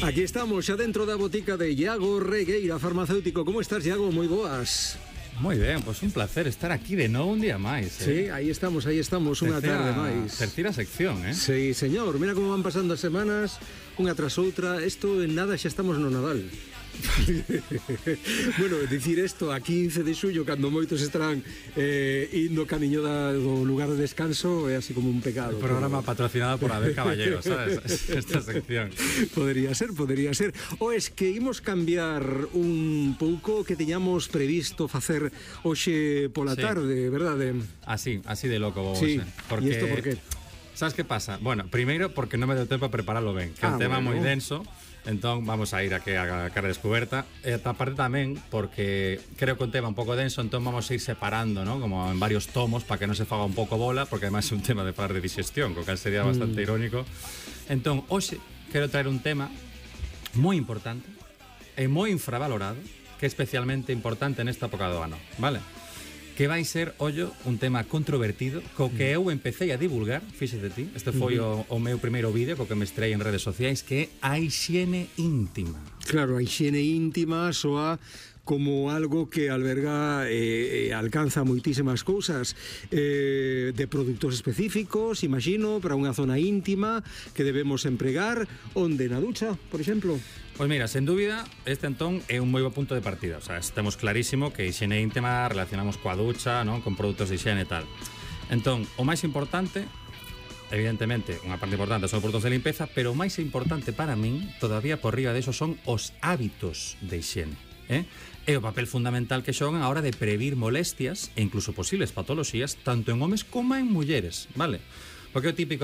Aquí estamos, xa dentro da botica de Iago Regueira, farmacéutico. Como estás, Iago? Moi boas. Moi ben, pois un placer estar aquí de novo un día máis. Sí, aí estamos, unha tarde máis. Terceira sección, Sí, señor, mira como van pasando as semanas, unha tras outra. Isto en nada xa estamos no Nadal. Bueno, dicir isto a 15 de xullo, cando moitos estarán indo camiño do lugar de descanso, é así como un pecado. Un programa patrocinado por Abel Caballero, sabes? Esta sección. Podría ser. O es que imos cambiar un pouco que teñamos previsto facer hoxe pola tarde, verdade? Así de loco, vos. Sí, Porque, e isto por que? Sabes que pasa? Bueno, primeiro porque non me deu tempo a prepararlo ben, que é un tema moi denso. Entón vamos a ir aquí a cara descoberta. E aparte tamén porque creo que un tema un pouco denso, entón vamos a ir separando, ¿no? Como en varios tomos para que non se faga un pouco bola, porque además é un tema de falar de digestión, co cal sería bastante irónico. Entón, hoxe quero traer un tema moi importante e moi infravalorado, que é especialmente importante nesta época do ano, vale? Que vai ser, ollo, un tema controvertido co que eu empecé a divulgar, fíxate ti, este foi o meu primeiro vídeo co que me estrei en redes sociais, que é a hixiene íntima. Claro, a hixiene íntima soa como algo que alberga alcanza moitísimas cousas de produtos específicos, imagino, para unha zona íntima que debemos empregar, onde na ducha, por exemplo. Pois mira, sen dúbida, este entón é un moi bo punto de partida. O sea, estamos clarísimo que higiene íntima relacionamos coa ducha, non? Con produtos de higiene e tal. Entón, o máis importante, evidentemente, unha parte importante son os produtos de limpeza, pero o máis importante para min, todavía por riba deso, son os hábitos de higiene. É o papel fundamental que xogan a hora de previr molestias e incluso posibles patoloxías tanto en homes como en mulleres, vale? Porque é o típico